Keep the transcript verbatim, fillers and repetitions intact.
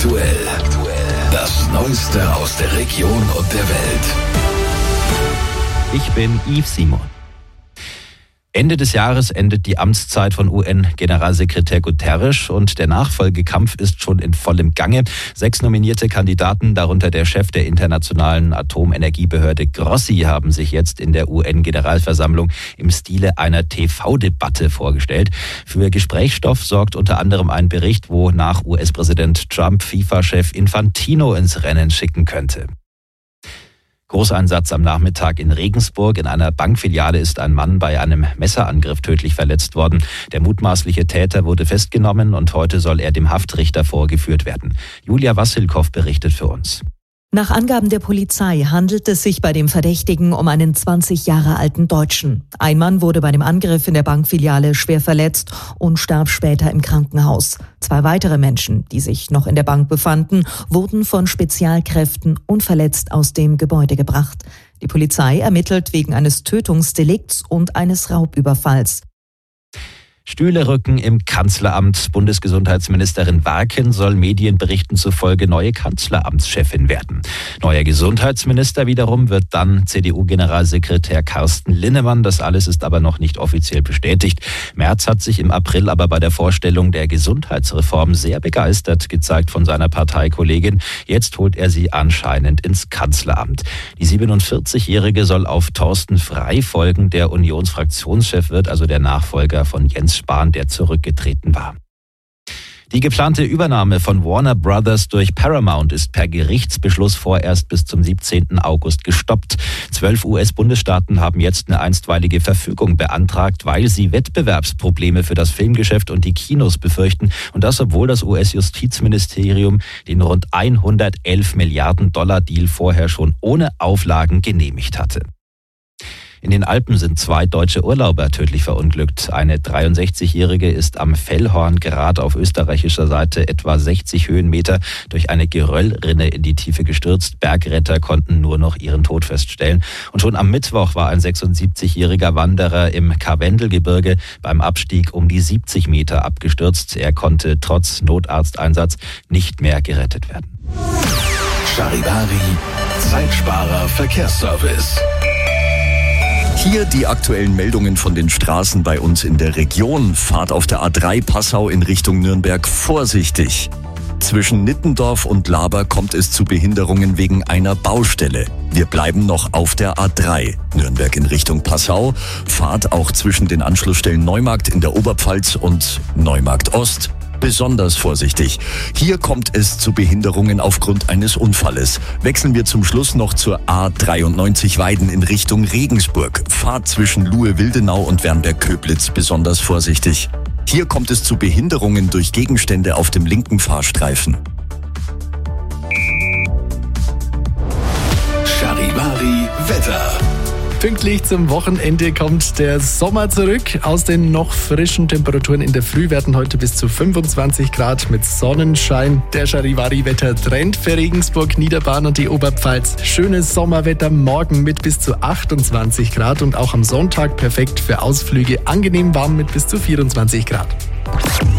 Aktuell. Das Neueste aus der Region und der Welt. Ich bin Yves Simon. Ende des Jahres endet die Amtszeit von U N-Generalsekretär Guterres und der Nachfolgekampf ist schon in vollem Gange. Sechs nominierte Kandidaten, darunter der Chef der Internationalen Atomenergiebehörde Grossi, haben sich jetzt in der U N-Generalversammlung im Stile einer T V-Debatte vorgestellt. Für Gesprächsstoff sorgt unter anderem ein Bericht, wo nach U S-Präsident Trump FIFA-Chef Infantino ins Rennen schicken könnte. Großeinsatz am Nachmittag in Regensburg. In einer Bankfiliale ist ein Mann bei einem Messerangriff tödlich verletzt worden. Der mutmaßliche Täter wurde festgenommen und heute soll er dem Haftrichter vorgeführt werden. Julia Wassilkow berichtet für uns. Nach Angaben der Polizei handelt es sich bei dem Verdächtigen um einen zwanzig Jahre alten Deutschen. Ein Mann wurde bei dem Angriff in der Bankfiliale schwer verletzt und starb später im Krankenhaus. Zwei weitere Menschen, die sich noch in der Bank befanden, wurden von Spezialkräften unverletzt aus dem Gebäude gebracht. Die Polizei ermittelt wegen eines Tötungsdelikts und eines Raubüberfalls. Stühle rücken im Kanzleramt. Bundesgesundheitsministerin Warken soll Medienberichten zufolge neue Kanzleramtschefin werden. Neuer Gesundheitsminister wiederum wird dann C D U-Generalsekretär Carsten Linnemann. Das alles ist aber noch nicht offiziell bestätigt. Merz hat sich im April aber bei der Vorstellung der Gesundheitsreform sehr begeistert gezeigt von seiner Parteikollegin. Jetzt holt er sie anscheinend ins Kanzleramt. Die siebenundvierzigjährige soll auf Thorsten Frey folgen. Der Unionsfraktionschef wird also der Nachfolger von Jens Spahn, der zurückgetreten war. Die geplante Übernahme von Warner Brothers durch Paramount ist per Gerichtsbeschluss vorerst bis zum siebzehnten August gestoppt. Zwölf U S-Bundesstaaten haben jetzt eine einstweilige Verfügung beantragt, weil sie Wettbewerbsprobleme für das Filmgeschäft und die Kinos befürchten. Und das, obwohl das U S-Justizministerium den rund hundertelf Milliarden Dollar Deal vorher schon ohne Auflagen genehmigt hatte. In den Alpen sind zwei deutsche Urlauber tödlich verunglückt. Eine dreiundsechzigjährige ist am Fellhorngrat auf österreichischer Seite etwa sechzig Höhenmeter durch eine Geröllrinne in die Tiefe gestürzt. Bergretter konnten nur noch ihren Tod feststellen. Und schon am Mittwoch war ein sechsundsiebzigjähriger Wanderer im Karwendelgebirge beim Abstieg um die siebzig Meter abgestürzt. Er konnte trotz Notarzteinsatz nicht mehr gerettet werden. Charivari, Zeitsparer Verkehrsservice. Hier die aktuellen Meldungen von den Straßen bei uns in der Region. Fahrt auf der A drei Passau in Richtung Nürnberg vorsichtig. Zwischen Nittendorf und Laber kommt es zu Behinderungen wegen einer Baustelle. Wir bleiben noch auf der A drei. Nürnberg in Richtung Passau. Fahrt auch zwischen den Anschlussstellen Neumarkt in der Oberpfalz und Neumarkt Ost besonders vorsichtig. Hier kommt es zu Behinderungen aufgrund eines Unfalles. Wechseln wir zum Schluss noch zur A dreiundneunzig Weiden in Richtung Regensburg. Fahrt zwischen Luhe-Wildenau und Wernberg-Köblitz besonders vorsichtig. Hier kommt es zu Behinderungen durch Gegenstände auf dem linken Fahrstreifen. Charivari Wetter. Pünktlich zum Wochenende kommt der Sommer zurück. Aus den noch frischen Temperaturen in der Früh werden heute bis zu fünfundzwanzig Grad mit Sonnenschein. Der Charivari-Wetter-Trend für Regensburg, Niederbayern und die Oberpfalz. Schönes Sommerwetter morgen mit bis zu achtundzwanzig Grad und auch am Sonntag perfekt für Ausflüge. Angenehm warm mit bis zu vierundzwanzig Grad.